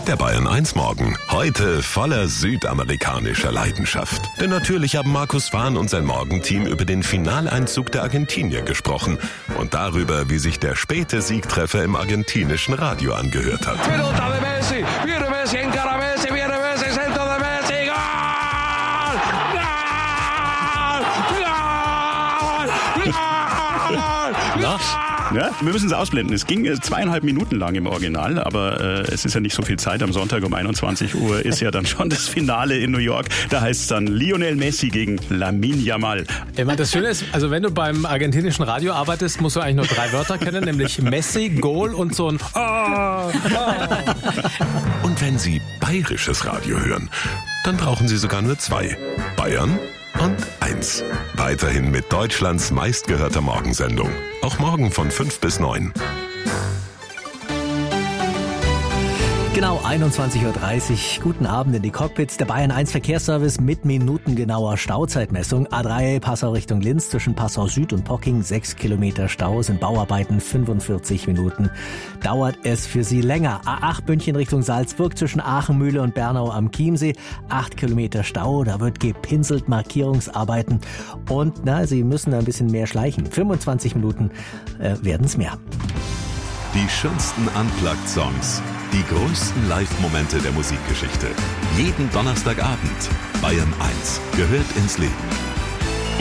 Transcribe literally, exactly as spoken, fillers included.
Der Bayern eins Morgen. Heute voller südamerikanischer Leidenschaft. Denn natürlich haben Markus Wahn und sein Morgenteam über den Finaleinzug der Argentinier gesprochen. Und darüber, wie sich der späte Siegtreffer im argentinischen Radio angehört hat. Pelota de Messi, viene Messi, encara Messi, viene Messi, centro de Messi, Gol! Gol! Gol! Gol! Ja, wir müssen es ausblenden. Es ging zweieinhalb Minuten lang im Original, aber äh, es ist ja nicht so viel Zeit. Am Sonntag um einundzwanzig Uhr ist ja dann schon das Finale in New York. Da heißt es dann Lionel Messi gegen Lamine Yamal. Ich meine, das Schöne ist, also wenn du beim argentinischen Radio arbeitest, musst du eigentlich nur drei Wörter kennen, nämlich Messi, Goal und so ein oh, oh. Und wenn Sie bayerisches Radio hören, dann brauchen Sie sogar nur zwei. Bayern und eins. Weiterhin mit Deutschlands meistgehörter Morgensendung. Auch morgen von fünf bis neun. Genau, einundzwanzig Uhr dreißig. Guten Abend in die Cockpits. Der Bayern eins Verkehrsservice mit minutengenauer Stauzeitmessung. A drei Passau Richtung Linz zwischen Passau Süd und Pocking. Sechs Kilometer Stau, sind Bauarbeiten. fünfundvierzig Minuten dauert es für Sie länger. A acht München Richtung Salzburg zwischen Aachenmühle und Bernau am Chiemsee. Acht Kilometer Stau, da wird gepinselt, Markierungsarbeiten. Und na, Sie müssen da ein bisschen mehr schleichen. fünfundzwanzig Minuten äh, werden es mehr. Die schönsten Unplugged-Songs. Die größten Live-Momente der Musikgeschichte. Jeden Donnerstagabend. Bayern eins gehört ins Leben.